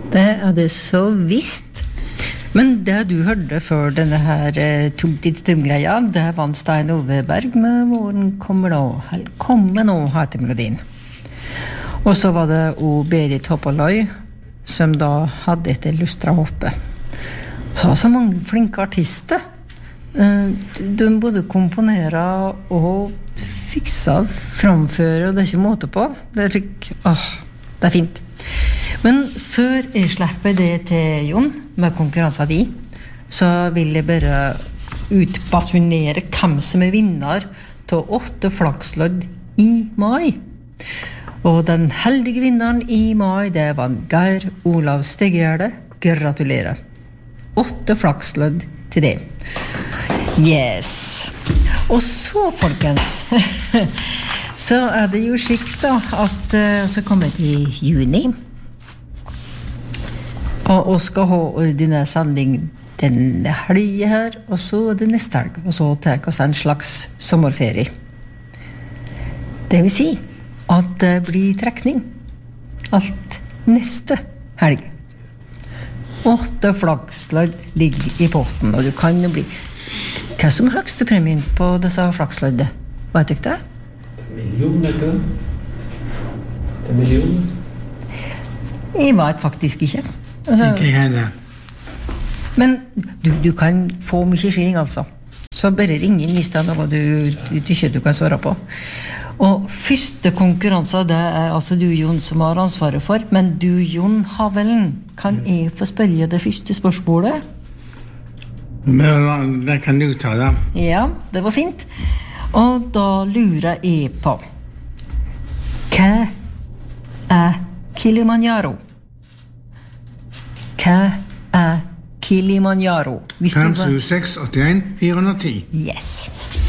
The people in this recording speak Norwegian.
Det det så visst. Men det du hørte før denne her tum-tit-tum-greia, det var Stein Oveberg med Våren kommer nå, kommer nå, heter melodien. Og så var det Berit Hoppaløy, som da hadde et lustra hoppe. Så mange flinke artister. De både komponerer og fikser, framfører, og det ikke måte på. Det det fint. Men før jeg slipper det til Jon, med konkurransen din, så vil jeg bare utbasunere hvem som vinner til 8 flakslodd i mai. Og den heldige vinneren i mai, det var Geir Olav Stegjerde. Gratulerer. 8 flakslodd til det. Yes. Og så, folkens, så det jo slik da, at så kommer det i juni, og skal ha ordinær sending denne helgen her, og så det neste helg, og så tar oss en slags sommerferie. Det vil si at det blir trekning alt neste helg. 8 flakslodd ligger i potten, og du kan jo bli... Hva som høyeste premien på disse flaksloddet? Vet du ikke det? Million, vet du? Det million? Jeg vet faktisk ikke. Altså, ikke jeg det. Men du kan få mye skilling, altså. Så bare ring inn hvis det noe du ikke du kan svare på. Og første konkurranse, det altså du, Jon, som har ansvaret for. Men du, Jon Havelen, kan jeg få spørre det første spørsmålet? Men det kan du ta da. Ja, det var fint. Og da lurer jeg på hva Kilimanjaro? Hva Kilimanjaro? 5, 7, 6, 81, 410. Yes.